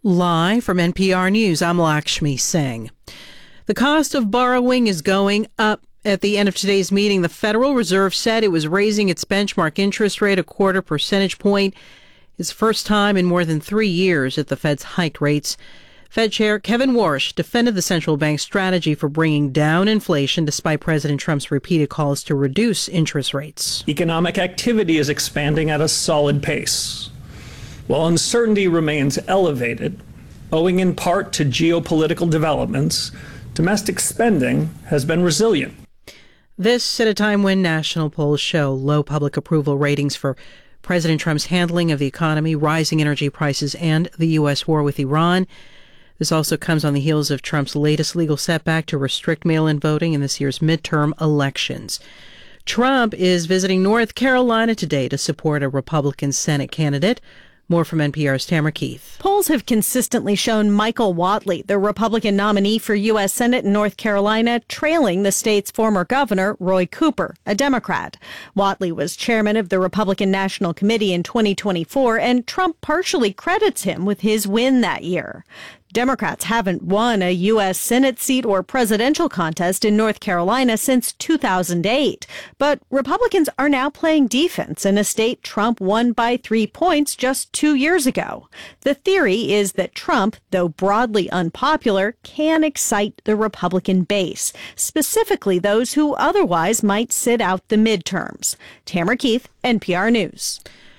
Live from NPR News, I'm Lakshmi Singh. The cost of borrowing is going up. At the end of today's meeting, the Federal Reserve said it was raising its benchmark interest rate a quarter percentage point. It's the first time in more than 3 years that the Fed's hiked rates. Fed Chair Kevin Warsh defended the central bank's strategy for bringing down inflation despite President Trump's repeated calls to reduce interest rates. Economic activity is expanding at a solid pace, while uncertainty remains elevated, owing in part to geopolitical developments. Domestic spending has been resilient. This at a time when national polls show low public approval ratings for President Trump's handling of the economy, rising energy prices, and the U.S. war with Iran. This also comes on the heels of Trump's latest legal setback to restrict mail-in voting in this year's midterm elections. Trump is visiting North Carolina today to support a Republican Senate candidate. More from NPR's Tamara Keith. Polls have consistently shown Michael Whatley, the Republican nominee for U.S. Senate in North Carolina, trailing the state's former governor, Roy Cooper, a Democrat. Whatley was chairman of the Republican National Committee in 2024, and Trump partially credits him with his win that year. Democrats haven't won a U.S. Senate seat or presidential contest in North Carolina since 2008. But Republicans are now playing defense in a state Trump won by 3 points just 2 years ago. The theory is that Trump, though broadly unpopular, can excite the Republican base, specifically those who otherwise might sit out the midterms. Tamara Keith, NPR News.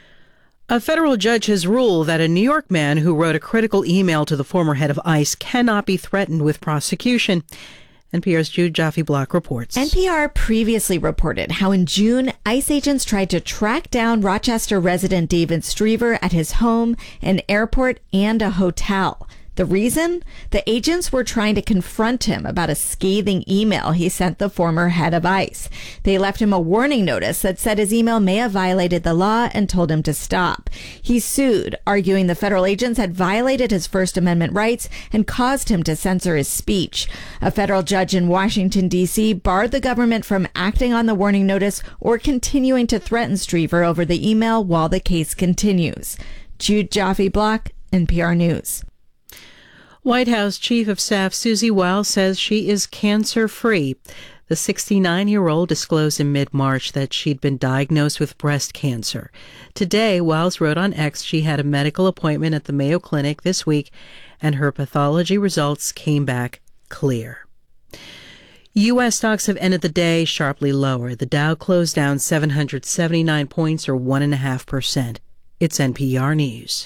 A federal judge has ruled that a New York man who wrote a critical email to the former head of ICE cannot be threatened with prosecution. NPR's Jude Jaffe-Block reports. NPR previously reported how in June, ICE agents tried to track down Rochester resident David Striever at his home, an airport, and a hotel. The reason? The agents were trying to confront him about a scathing email he sent the former head of ICE. They left him a warning notice that said his email may have violated the law and told him to stop. He sued, arguing the federal agents had violated his First Amendment rights and caused him to censor his speech. A federal judge in Washington, D.C. barred the government from acting on the warning notice or continuing to threaten Striever over the email while the case continues. Jude Jaffe-Block, NPR News. White House Chief of Staff Susie Wiles says she is cancer-free. The 69-year-old disclosed in mid-March that she'd been diagnosed with breast cancer. Today, Wiles wrote on X she had a medical appointment at the Mayo Clinic this week, and her pathology results came back clear. U.S. stocks have ended the day sharply lower. The Dow closed down 779 points, or 1.5%. It's NPR News.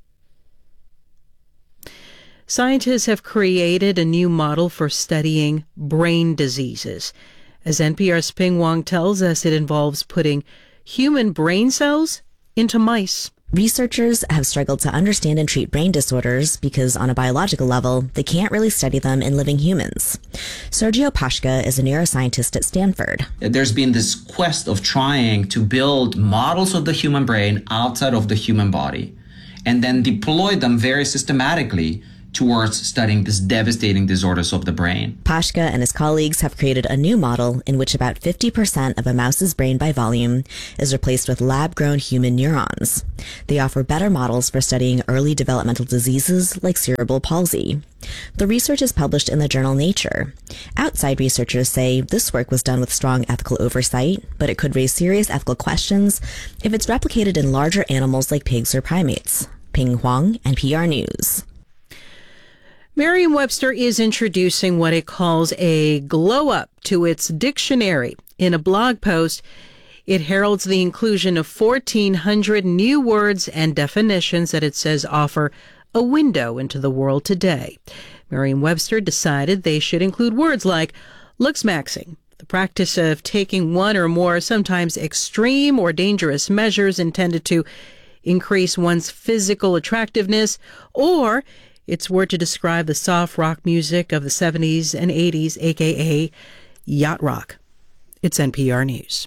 Scientists have created a new model for studying brain diseases. As NPR's Ping Wong tells us, it involves putting human brain cells into mice. Researchers have struggled to understand and treat brain disorders because on a biological level, they can't really study them in living humans. Sergio Pashka is a neuroscientist at Stanford. There's been this quest of trying to build models of the human brain outside of the human body and then deploy them very systematically towards studying these devastating disorders of the brain. Pashka and his colleagues have created a new model in which about 50% of a mouse's brain by volume is replaced with lab-grown human neurons. They offer better models for studying early developmental diseases like cerebral palsy. The research is published in the journal Nature. Outside researchers say this work was done with strong ethical oversight, but it could raise serious ethical questions if it's replicated in larger animals like pigs or primates. Ping Huang, NPR News. Merriam-Webster is introducing what it calls a glow-up to its dictionary. In a blog post, it heralds the inclusion of 1,400 new words and definitions that it says offer a window into the world today. Merriam-Webster decided they should include words like looksmaxing, the practice of taking one or more sometimes extreme or dangerous measures intended to increase one's physical attractiveness, or its word to describe the soft rock music of the 70s and 80s, a.k.a. yacht rock. It's NPR News.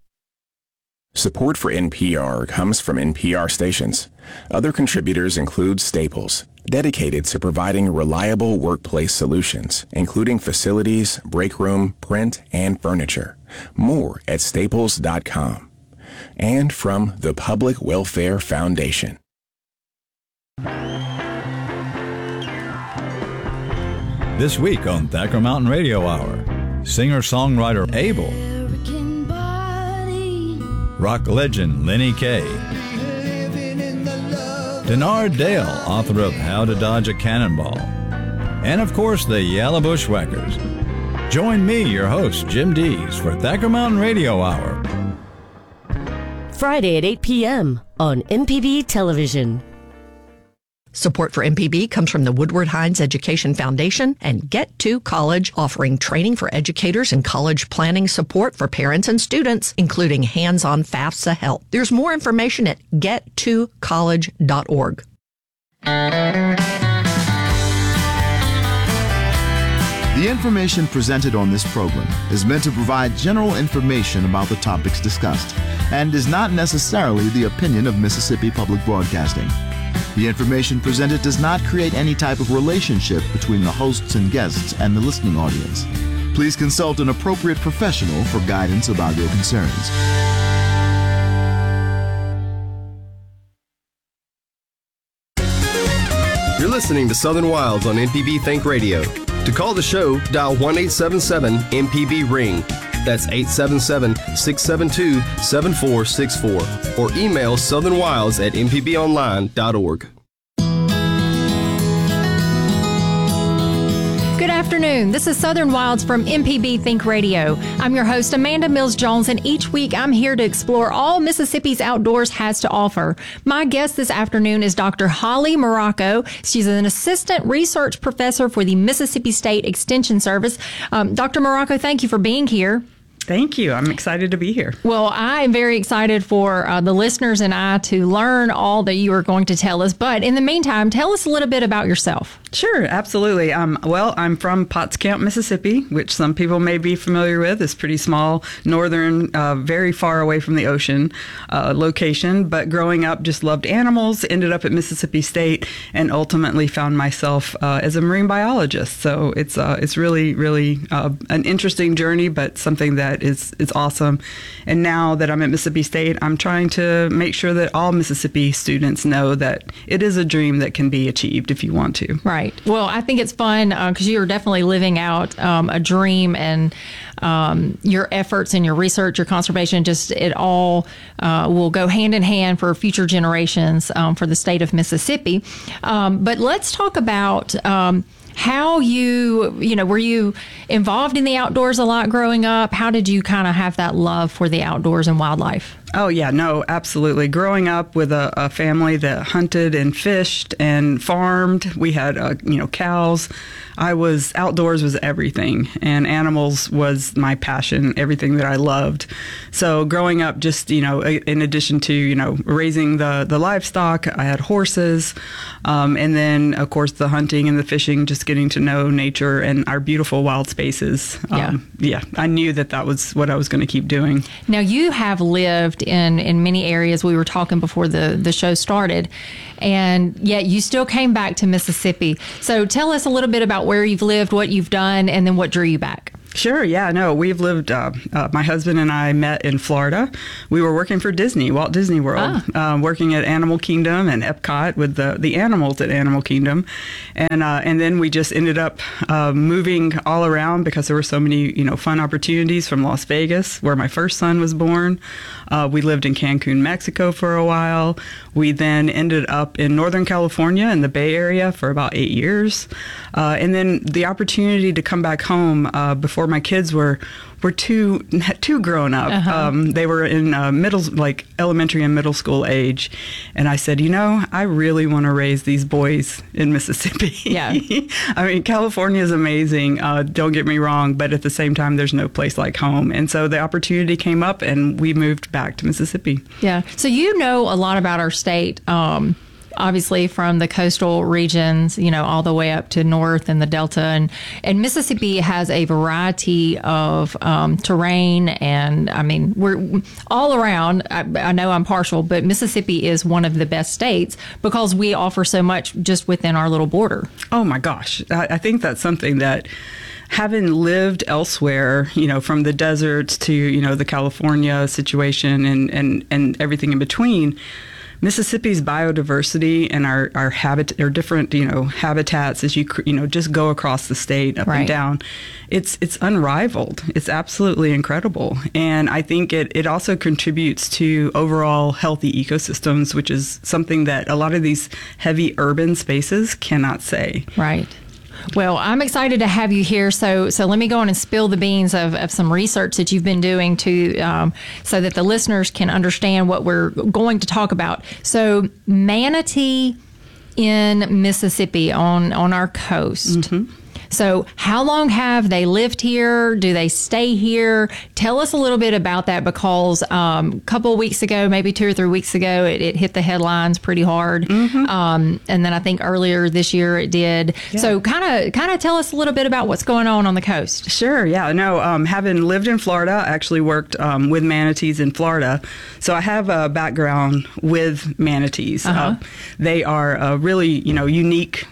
Support for NPR comes from NPR stations. Other contributors include Staples, dedicated to providing reliable workplace solutions, including facilities, break room, print, and furniture. More at staples.com. And from the Public Welfare Foundation. This week on Thacker Mountain Radio Hour, singer-songwriter Abel, rock legend Lenny Kaye, Denard Dale, author of How to Dodge a Cannonball, and of course the Yellow Bushwhackers. Join me, your host, Jim Dees, for Thacker Mountain Radio Hour. Friday at 8 p.m. on MPB Television. Support for MPB comes from the Woodward Hines Education Foundation and Get to College, offering training for educators and college planning support for parents and students, including hands-on FAFSA help. There's more information at gettocollege.org. The information presented on this program is meant to provide general information about the topics discussed and is not necessarily the opinion of Mississippi Public Broadcasting. The information presented does not create any type of relationship between the hosts and guests and the listening audience. Please consult an appropriate professional for guidance about your concerns. You're listening to Southern Wilds on MPB Think Radio. To call the show, dial 1-877-MPB-RING. That's 877-672-7464. Or email southernwilds@mpbonline.org. Good afternoon. This is Southern Wilds from MPB Think Radio. I'm your host, Amanda Mills-Jones, and each week I'm here to explore all Mississippi's outdoors has to offer. My guest this afternoon is Dr. Holly Morocco. She's an assistant research professor for the Mississippi State Extension Service. Dr. Morocco, thank you for being here. Thank you. I'm excited to be here. Well, I am very excited for the listeners and I to learn all that you are going to tell us. But in the meantime, tell us a little bit about yourself. Sure, absolutely. Well, I'm from Potts Camp, Mississippi, which some people may be familiar with. It's pretty small, northern, very far away from the ocean location. But growing up, just loved animals, ended up at Mississippi State, and ultimately found myself as a marine biologist. So it's really, really an interesting journey, but something that it's awesome. And now that I'm at Mississippi State, I'm trying to make sure that all Mississippi students know that it is a dream that can be achieved if you want to. Right. Well, I think it's fun because you're definitely living out a dream, and your efforts and your research, your conservation, just it all will go hand in hand for future generations for the state of Mississippi. But let's talk about how were you involved in the outdoors a lot growing up? How did you kind of have that love for the outdoors and wildlife? Oh, yeah, no, absolutely. Growing up with a family that hunted and fished and farmed, we had, cows. Outdoors was everything, and animals was my passion, everything that I loved. So growing up, just, in addition to, raising the livestock, I had horses, and then, of course, the hunting and the fishing, just getting to know nature and our beautiful wild spaces. I knew that was what I was going to keep doing. Now, you have lived in many areas. We were talking before the show started, and yet you still came back to Mississippi. So tell us a little bit about where you've lived, what you've done, and then what drew you back. Sure. Yeah, no, we've lived, my husband and I met in Florida. We were working for Disney, Walt Disney World, working at Animal Kingdom and Epcot with the animals at Animal Kingdom. And then we just ended up moving all around because there were so many, fun opportunities from Las Vegas, where my first son was born. We lived in Cancun, Mexico for a while. We then ended up in Northern California in the Bay Area for about 8 years. And then the opportunity to come back home before my kids were too grown up. They were in elementary and middle school age. And I said, I really want to raise these boys in Mississippi. Yeah. I mean, California is amazing. Don't get me wrong. But at the same time, there's no place like home. And so the opportunity came up and we moved back to Mississippi. Yeah. So you know a lot about our state. Obviously from the coastal regions, all the way up to north and the Delta. And Mississippi has a variety of terrain. And I mean, we're all around. I know I'm partial, but Mississippi is one of the best states because we offer so much just within our little border. Oh, my gosh. I think that's something that, having lived elsewhere, from the deserts to, the California situation and everything in between, Mississippi's biodiversity and our different habitats as you just go across the state up and down, it's unrivaled. It's absolutely incredible, and I think it also contributes to overall healthy ecosystems, which is something that a lot of these heavy urban spaces cannot say. Right. Well, I'm excited to have you here. So let me go on and spill the beans of some research that you've been doing so that the listeners can understand what we're going to talk about. So manatee in Mississippi on our coast. Mm-hmm. So how long have they lived here? Do they stay here? Tell us a little bit about that, because a couple of weeks ago, maybe 2 or 3 weeks ago, it hit the headlines pretty hard. Mm-hmm. And then I think earlier this year it did. Yeah. So kind of tell us a little bit about what's going on the coast. Sure. Yeah. No, having lived in Florida, I actually worked with manatees in Florida. So I have a background with manatees. Uh-huh. They are a really, unique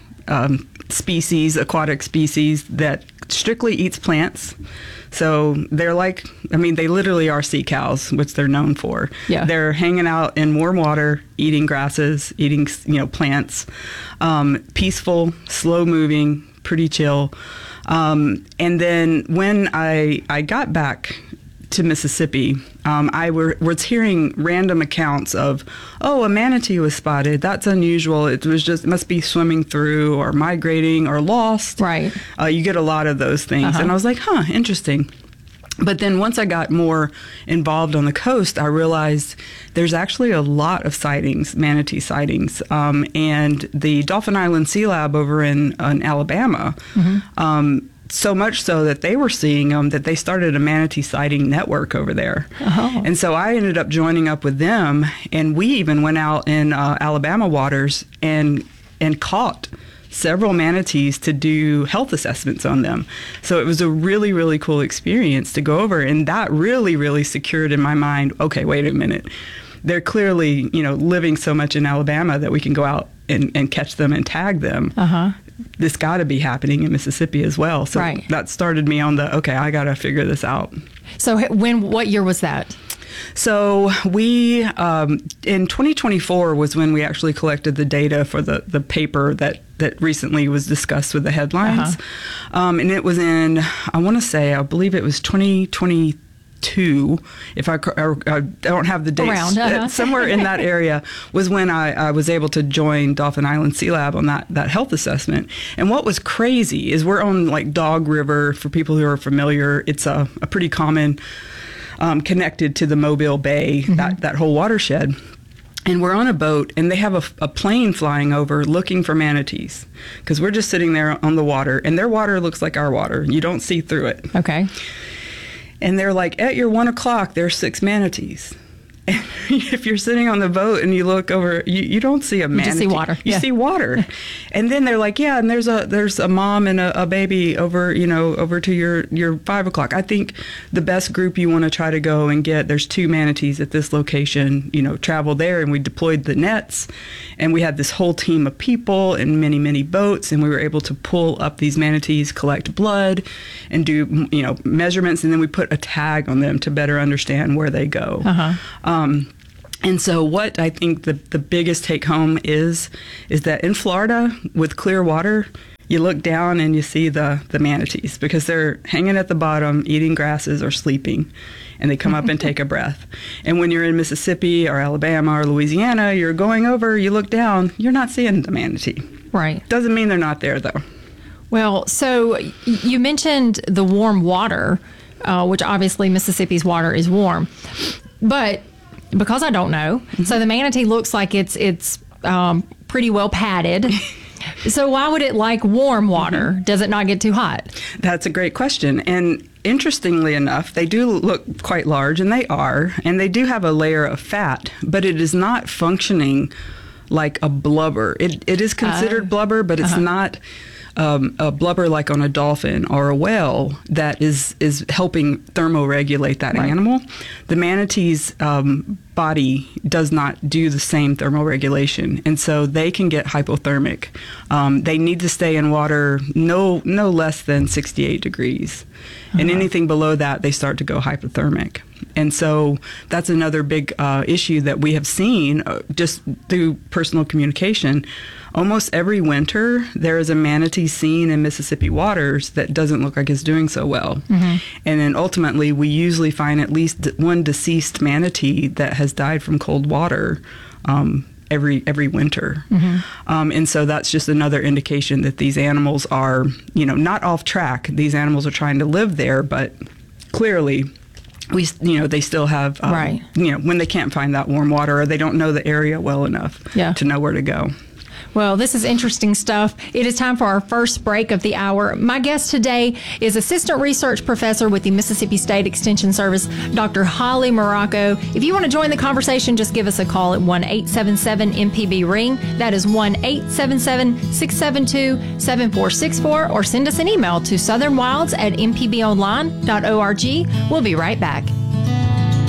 aquatic species that strictly eats plants. So they're they literally are sea cows, which they're known for. Yeah. They're hanging out in warm water, eating grasses, eating, plants, peaceful, slow moving, pretty chill. And then when I got back to Mississippi, I was hearing random accounts of, a manatee was spotted. That's unusual. It must be swimming through or migrating or lost. Right. You get a lot of those things. Uh-huh. And I was like, interesting. But then once I got more involved on the coast, I realized there's actually a lot of sightings, manatee sightings. And the Dauphin Island Sea Lab over in Alabama, mm-hmm. So much so that they were seeing them, that they started a manatee sighting network over there. Oh. And so I ended up joining up with them, and we even went out in Alabama waters and caught several manatees to do health assessments on them. So it was a really, really cool experience to go over, and that really, really secured in my mind, okay, wait a minute. They're clearly, living so much in Alabama that we can go out and catch them and tag them. Uh-huh. This got to be happening in Mississippi as well. So that started me on I got to figure this out. So what year was that? So we, in 2024 was when we actually collected the data for the paper that recently was discussed with the headlines. Uh-huh. And it was in, I believe it was 2022. If I don't have the dates, around, uh-huh. Somewhere in that area was when I was able to join Dauphin Island Sea Lab on that health assessment. And what was crazy is we're on Dog River. For people who are familiar, it's a pretty common, connected to the Mobile Bay, mm-hmm. that whole watershed. And we're on a boat, and they have a plane flying over looking for manatees, because we're just sitting there on the water, and their water looks like our water. You don't see through it. Okay. And they're like, at your 1 o'clock, there's 6 manatees. And if you're sitting on the boat and you look over, you don't see a manatee. You just see water. You see water. And then they're like, and there's a mom and a baby over to your 5 o'clock. I think the best group you want to try to go and get, there's 2 manatees at this location, travel there. And we deployed the nets, and we had this whole team of people and many, many boats, and we were able to pull up these manatees, collect blood, and do, measurements. And then we put a tag on them to better understand where they go. Uh-huh. And so what I think the biggest take home is that in Florida, with clear water, you look down and you see the manatees, because they're hanging at the bottom, eating grasses or sleeping, and they come up and take a breath. And when you're in Mississippi or Alabama or Louisiana, you're going over, you look down, you're not seeing the manatee. Right. Doesn't mean they're not there, though. Well, so you mentioned the warm water, which obviously Mississippi's water is warm, but because I don't know, mm-hmm. so the manatee looks like it's pretty well padded. So why would it like warm water? Mm-hmm. Does it not get too hot? That's a great question. And interestingly enough, they do look quite large, and they do have a layer of fat, but it is not functioning like a blubber. It is considered blubber, but it's not a blubber like on a dolphin or a whale that is helping thermoregulate that animal. The manatee's body does not do the same thermal regulation, and so they can get hypothermic. They need to stay in water no less than 68 degrees, and anything below that, they start to go hypothermic. And so that's another big issue that we have seen just through personal communication. Almost every winter, there is a manatee seen in Mississippi waters that doesn't look like it's doing so well. Mm-hmm. And then ultimately, we usually find at least one deceased manatee that has died from cold water every winter. Mm-hmm. And so that's just another indication that these animals are, not off track. These animals are trying to live there, but clearly they still have, right. When they can't find that warm water or they don't know the area well enough to know where to go. Well, this is interesting stuff. It is time for our first break of the hour. My guest today is Assistant Research Professor with the Mississippi State Extension Service, Dr. Holly Morocco. If you want to join the conversation, just give us a call at 1-877-MPB-RING. That is 1-877-672-7464, or send us an email to southernwilds@mpbonline.org. We'll be right back.